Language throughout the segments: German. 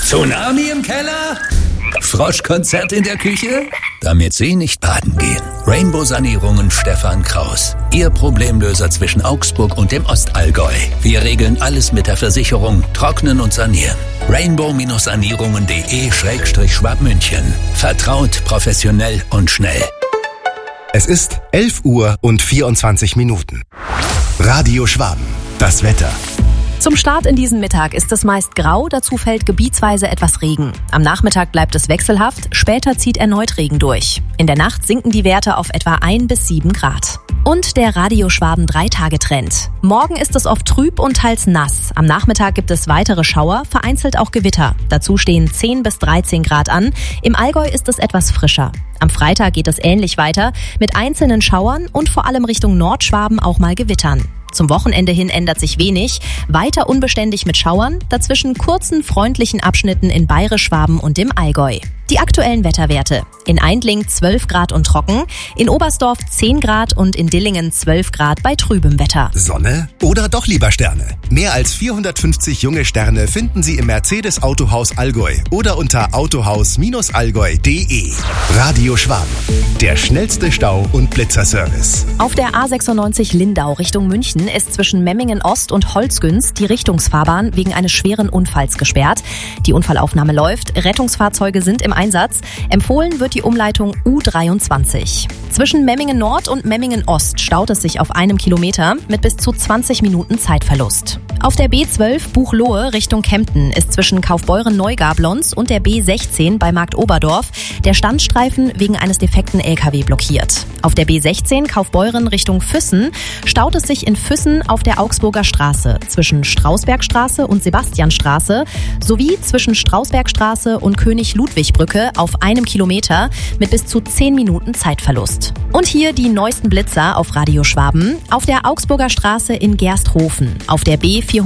Tsunami im Keller? Froschkonzert in der Küche? Damit Sie nicht baden gehen. Rainbow Sanierungen Stefan Kraus. Ihr Problemlöser zwischen Augsburg und dem Ostallgäu. Wir regeln alles mit der Versicherung, trocknen und sanieren. rainbow-sanierungen.de/Schwabmünchen. Vertraut, professionell und schnell. Es ist 11:24 Uhr. Radio Schwaben. Das Wetter. Zum Start in diesen Mittag ist es meist grau, dazu fällt gebietsweise etwas Regen. Am Nachmittag bleibt es wechselhaft, später zieht erneut Regen durch. In der Nacht sinken die Werte auf etwa 1 bis 7 Grad. Und der Radio Schwaben 3-Tage-Trend. Morgen ist es oft trüb und teils nass. Am Nachmittag gibt es weitere Schauer, vereinzelt auch Gewitter. Dazu stehen 10 bis 13 Grad an. Im Allgäu ist es etwas frischer. Am Freitag geht es ähnlich weiter, mit einzelnen Schauern und vor allem Richtung Nordschwaben auch mal Gewittern. Zum Wochenende hin ändert sich wenig, weiter unbeständig mit Schauern, dazwischen kurzen, freundlichen Abschnitten in Bayerisch-Schwaben und im Allgäu. Die aktuellen Wetterwerte. In Eindling 12 Grad und trocken, in Oberstdorf 10 Grad und in Dillingen 12 Grad bei trübem Wetter. Sonne oder doch lieber Sterne? Mehr als 450 junge Sterne finden Sie im Mercedes Autohaus Allgäu oder unter autohaus-allgäu.de. Radio Schwaben. Der schnellste Stau- und Blitzerservice. Auf der A96 Lindau Richtung München ist zwischen Memmingen Ost und Holzgünst die Richtungsfahrbahn wegen eines schweren Unfalls gesperrt. Die Unfallaufnahme läuft, Rettungsfahrzeuge sind im Einsatz. Empfohlen wird die Umleitung U23. Zwischen Memmingen Nord und Memmingen Ost staut es sich auf 1 Kilometer mit bis zu 20 Minuten Zeitverlust. Auf der B12 Buchloe Richtung Kempten ist zwischen Kaufbeuren-Neugablons und der B16 bei Markt Oberdorf der Standstreifen wegen eines defekten LKW blockiert. Auf der B16 Kaufbeuren Richtung Füssen staut es sich in Füssen auf der Augsburger Straße zwischen Strausbergstraße und Sebastianstraße sowie zwischen Strausbergstraße und König-Ludwig-Brücke auf 1 Kilometer mit bis zu 10 Minuten Zeitverlust. Und hier die neuesten Blitzer auf Radio Schwaben. Auf der Augsburger Straße in Gersthofen, auf der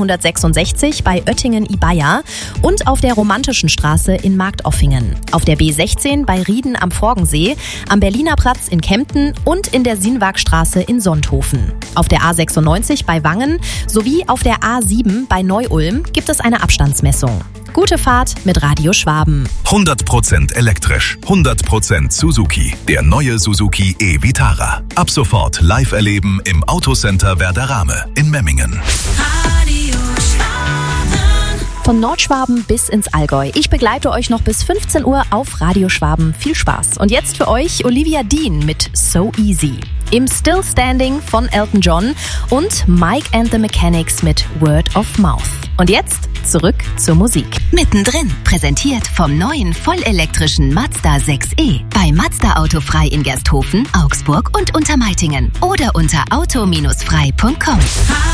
B466 bei Oettingen-Ibaya und auf der Romantischen Straße in Marktoffingen. Auf der B16 bei Rieden am Forgensee, am Berliner Platz in Kempten und in der Sinwagstraße in Sonthofen. Auf der A96 bei Wangen sowie auf der A7 bei Neu-Ulm gibt es eine Abstandsmessung. Gute Fahrt mit Radio Schwaben. 100% elektrisch, 100% Suzuki. Der neue Suzuki e-Vitara. Ab sofort live erleben im Autocenter Werderame in Memmingen. Radio Schwaben. Von Nordschwaben bis ins Allgäu. Ich begleite euch noch bis 15 Uhr auf Radio Schwaben. Viel Spaß. Und jetzt für euch Olivia Dean mit So Easy. Im Still Standing von Elton John und Mike and the Mechanics mit Word of Mouth. Und jetzt zurück zur Musik. Mittendrin, präsentiert vom neuen vollelektrischen Mazda 6e. Bei Mazda Autofrei in Gersthofen, Augsburg und Untermeitingen. Oder unter auto-frei.com.